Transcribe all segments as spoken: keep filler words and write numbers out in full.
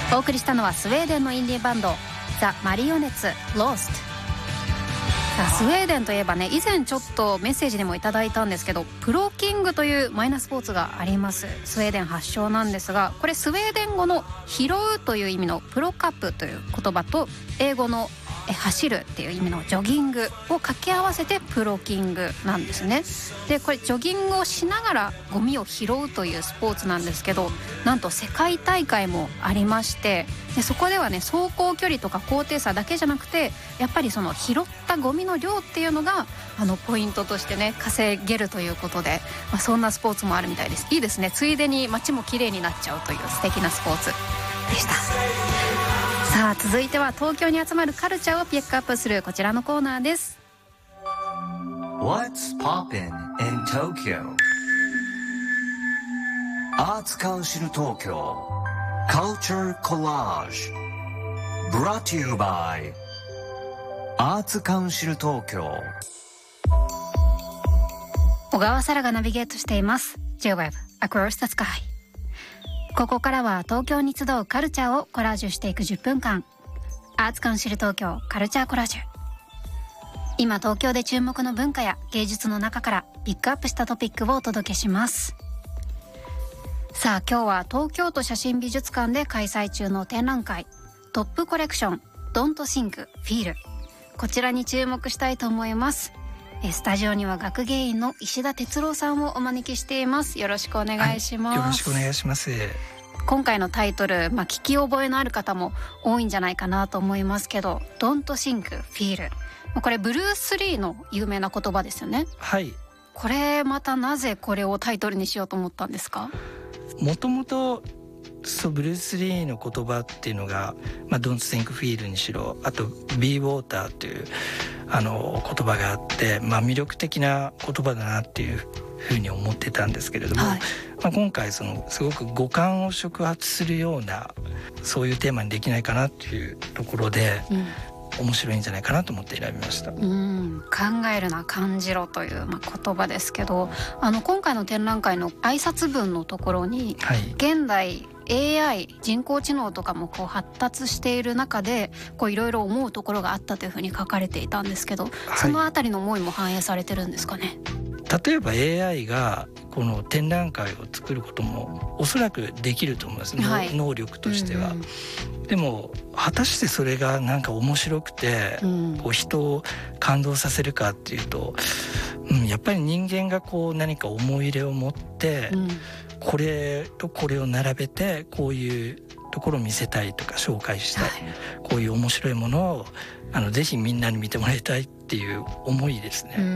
お送りしたのはスウェーデンのインディーバンドザ・マリオネッツ Lost。 スウェーデンといえばね、以前ちょっとメッセージでもいただいたんですけど、プロキングというマイナースポーツがあります。スウェーデン発祥なんですが、これスウェーデン語の拾うという意味のプロカップという言葉と、英語のえ走るっていう意味のジョギングを掛け合わせてプロキングなんですね。でこれジョギングをしながらゴミを拾うというスポーツなんですけど、なんと世界大会もありまして、でそこではね、走行距離とか高低差だけじゃなくて、やっぱりその拾ったゴミの量っていうのがあのポイントとしてね稼げるということで、まあ、そんなスポーツもあるみたいです。いいですね。ついでに街も綺麗になっちゃうという素敵なスポーツでした。さあ続いては東京に集まるカルチャーをピックアップするこちらのコーナーです。 What's poppin' in Tokyo? アーツカウンシル東京 Culture Collage Brought to you by アーツカウンシル東京。 小川沙羅がナビゲートしています J-Web Across the Sky。ここからは東京に集うカルチャーをコラージュしていくじゅっぷんかん、アーツカウンシル東京カルチャーコラージュ。今東京で注目の文化や芸術の中からピックアップしたトピックをお届けします。さあ今日は東京都写真美術館で開催中の展覧会、トップコレクション Don't Think Feel、 こちらに注目したいと思います。スタジオには学芸員の石田哲郎さんをお招きしています。よろしくお願いします、 はい、よろしくお願いします。 今回のタイトル、まあ、聞き覚えのある方も多いんじゃないかなと思いますけど、 Don't Think Feel、 これブルース・リーの有名な言葉ですよね。 はい。 これまたなぜこれをタイトルにしようと思ったんですか？ もともとそうブルース・リーの言葉っていうのが、まあ、Don't Think Feel にしろ、あと Be Water というあの言葉があって、まあ、魅力的な言葉だなっていうふうに思ってたんですけれども、はい、まあ、今回そのすごく五感を触発するようなそういうテーマにできないかなっていうところで、うん、面白いんじゃないかなと思って選びました。 うん、考えるな感じろという、まあ、言葉ですけど、あの今回の展覧会の挨拶文のところに、はい、現代エーアイ 人工知能とかもこう発達している中でいろいろ思うところがあったというふうに書かれていたんですけど、はい、そのあたりの思いも反映されてるんですかね。 例えば エーアイ がこの展覧会を作ることもおそらくできると思います、はい、能力としては、うんうん、でも果たしてそれがなんか面白くて、うん、こう人を感動させるかっていうと、うん、やっぱり人間がこう何か思い入れを持って、うん、これとこれを並べてこういうところを見せたいとか紹介したい、はい、こういう面白いものをあのぜひみんなに見てもらいたいっていう思いですね、うん、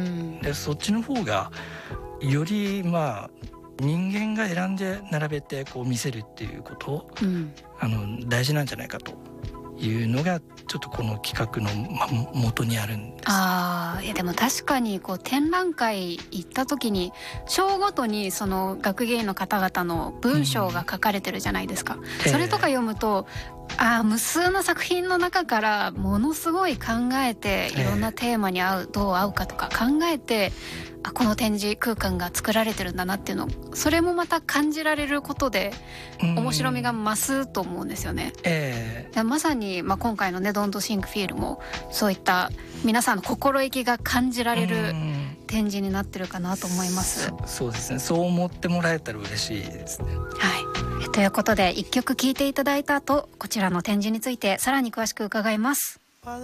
でそっちの方がよりまあ人間が選んで並べてこう見せるっていうこと、うん、あの大事なんじゃないかというのがちょっとこの企画の、ま、元にあるんです。 ああ、いやでも確かにこう展覧会行った時に章ごとにその学芸員の方々の文章が書かれてるじゃないですか、うん、それとか読むと、えー、あ無数の作品の中からものすごい考えていろんなテーマに合う、えー、どう合うかとか考えて、あこの展示空間が作られてるんだなっていうの、それもまた感じられることで面白みが増すと思うんですよね、えー、まさに、まあ、今回のね Don't Think Feel もそういった皆さんの心意気が感じられる展示になってるかなと思います。 そ, そうですね、そう思ってもらえたら嬉しいですね。 はい、ということでいっきょく聴いていただいた後、こちらの展示についてさらに詳しく伺います。